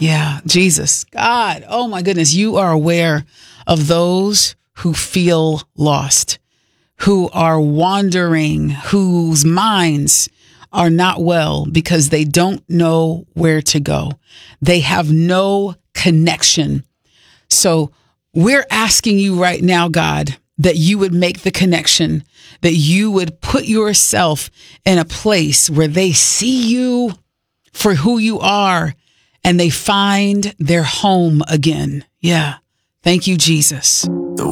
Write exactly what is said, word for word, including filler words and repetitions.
Yeah, Jesus, God, oh my goodness, you are aware of those who feel lost, who are wandering, whose minds are not well because they don't know where to go. They have no connection. So we're asking you right now, God, that you would make the connection, that you would put yourself in a place where they see you for who you are and they find their home again. Yeah. Thank you, Jesus. The